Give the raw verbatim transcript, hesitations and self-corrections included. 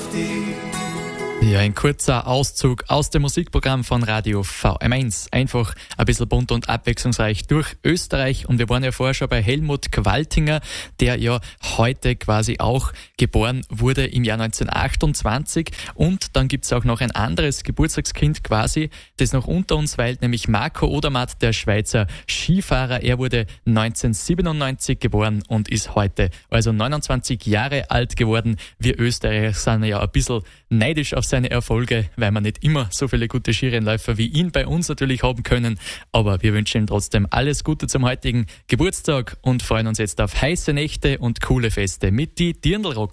dich. Ja, ein kurzer Auszug aus dem Musikprogramm von Radio V M eins. Einfach ein bisschen bunt und abwechslungsreich durch Österreich. Und wir waren ja vorher schon bei Helmut Qualtinger, der ja heute quasi auch geboren wurde im Jahr neunzehnhundertachtundzwanzig. Und dann gibt's auch noch ein anderes Geburtstagskind quasi, das noch unter uns weilt, nämlich Marco Odermatt, der Schweizer Skifahrer. Er wurde neunzehnhundertsiebenundneunzig geboren und ist heute also neunundzwanzig Jahre alt geworden. Wir Österreicher sind ja ein bisschen neidisch auf seine Erfolge, weil wir nicht immer so viele gute Skirennläufer wie ihn bei uns natürlich haben können. Aber wir wünschen ihm trotzdem alles Gute zum heutigen Geburtstag und freuen uns jetzt auf heiße Nächte und coole Feste mit die Dirndlrock.